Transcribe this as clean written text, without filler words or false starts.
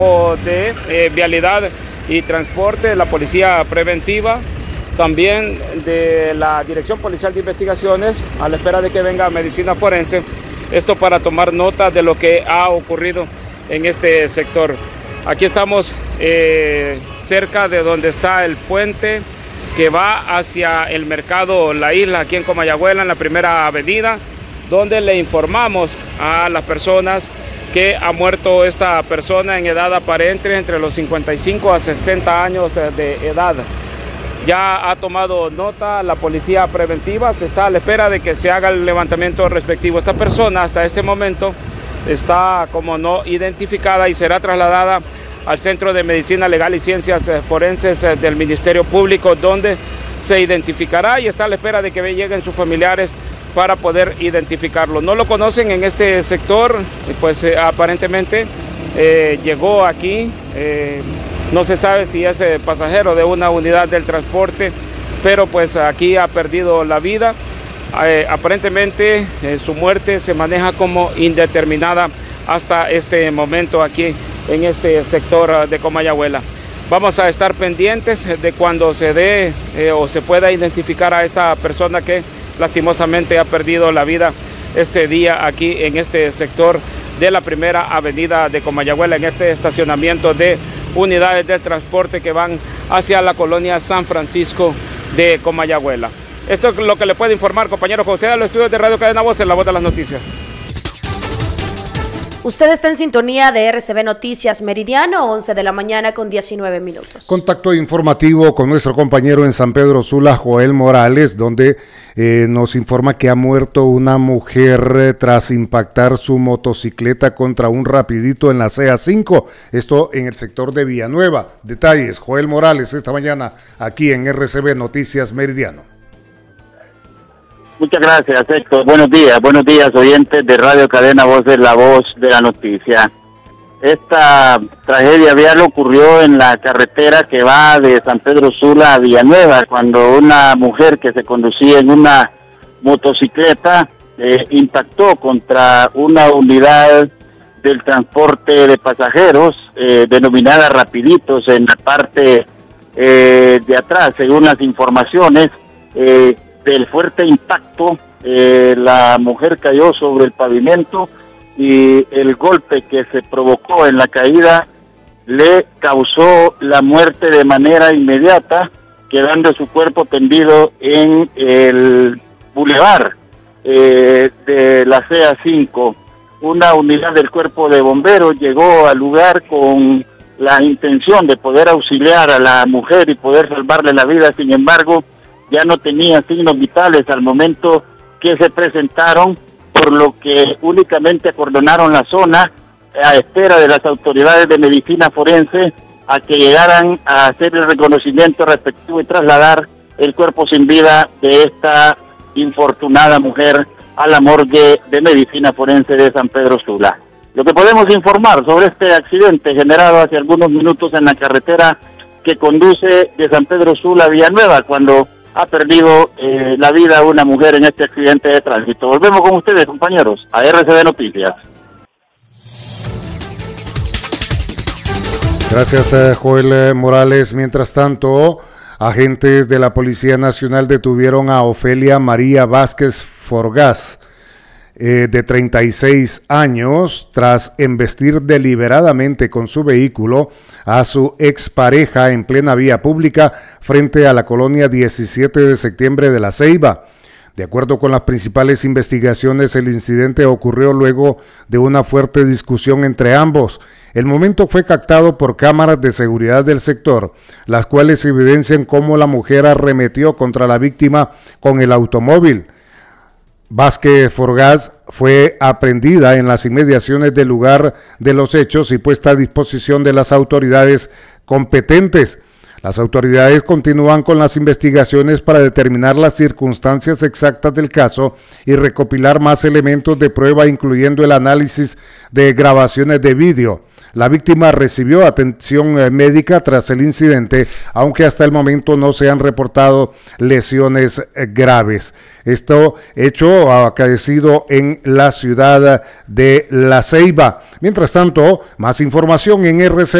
de vialidad y transporte, la policía preventiva, también de la Dirección Policial de Investigaciones, a la espera de que venga medicina forense, esto para tomar nota de lo que ha ocurrido en este sector. Aquí estamos cerca de donde está el puente que va hacia el mercado La Isla, aquí en Comayagüela, en la primera avenida, donde le informamos a las personas que ha muerto esta persona en edad aparente entre los 55 a 60 años de edad. Ya ha tomado nota la policía preventiva, se está a la espera de que se haga el levantamiento respectivo. Esta persona hasta este momento está como no identificada y será trasladada al Centro de Medicina Legal y Ciencias Forenses del Ministerio Público, donde se identificará y está a la espera de que lleguen sus familiares para poder identificarlo. No lo conocen en este sector, pues aparentemente llegó aquí, no se sabe si es pasajero de una unidad del transporte, pero pues aquí ha perdido la vida. Aparentemente su muerte se maneja como indeterminada hasta este momento aquí en este sector de Comayagüela. Vamos a estar pendientes de cuando se dé o se pueda identificar a esta persona que lastimosamente ha perdido la vida este día aquí en este sector de la primera avenida de Comayagüela, en este estacionamiento de unidades de transporte que van hacia la colonia San Francisco de Comayagüela. Esto es lo que le puedo informar, compañeros, con ustedes a los estudios de Radio Cadena Voz en la Voz de las Noticias. Usted está en sintonía de RCB Noticias Meridiano, 11 de la mañana con 19 minutos. Contacto informativo con nuestro compañero en San Pedro Sula, Joel Morales, donde nos informa que ha muerto una mujer tras impactar su motocicleta contra un rapidito en la CA5, esto en el sector de Villanueva. Detalles, Joel Morales, esta mañana aquí en RCB Noticias Meridiano. Muchas gracias, Héctor. Buenos días, oyentes de Radio Cadena Voz de la Voz de la Noticia. Esta tragedia vial ocurrió en la carretera que va de San Pedro Sula a Villanueva, cuando una mujer que se conducía en una motocicleta impactó contra una unidad del transporte de pasajeros, denominada Rapiditos, en la parte de atrás. Según las informaciones del fuerte impacto, la mujer cayó sobre el pavimento y el golpe que se provocó en la caída le causó la muerte de manera inmediata, quedando su cuerpo tendido en el bulevar de la CA5. Una unidad del cuerpo de bomberos llegó al lugar con la intención de poder auxiliar a la mujer y poder salvarle la vida. Sin embargo, ya no tenía signos vitales al momento que se presentaron, por lo que únicamente acordonaron la zona a espera de las autoridades de medicina forense a que llegaran a hacer el reconocimiento respectivo y trasladar el cuerpo sin vida de esta infortunada mujer a la morgue de medicina forense de San Pedro Sula. Lo que podemos informar sobre este accidente generado hace algunos minutos en la carretera que conduce de San Pedro Sula a Villanueva, cuando ha perdido la vida una mujer en este accidente de tránsito. Volvemos con ustedes, compañeros, a RCB Noticias. Gracias, Joel Morales. Mientras tanto, agentes de la Policía Nacional detuvieron a Ofelia María Vázquez Forgás, de 36 años, tras embestir deliberadamente con su vehículo a su expareja en plena vía pública frente a la colonia 17 de septiembre de La Ceiba. De acuerdo con las principales investigaciones, el incidente ocurrió luego de una fuerte discusión entre ambos. El momento fue captado por cámaras de seguridad del sector, las cuales evidencian cómo la mujer arremetió contra la víctima con el automóvil. Vázquez Forgás fue aprehendida en las inmediaciones del lugar de los hechos y puesta a disposición de las autoridades competentes. Las autoridades continúan con las investigaciones para determinar las circunstancias exactas del caso y recopilar más elementos de prueba, incluyendo el análisis de grabaciones de vídeo. La víctima recibió atención médica tras el incidente, aunque hasta el momento no se han reportado lesiones graves. Esto hecho acaecido en la ciudad de La Ceiba. Mientras tanto, más información en RC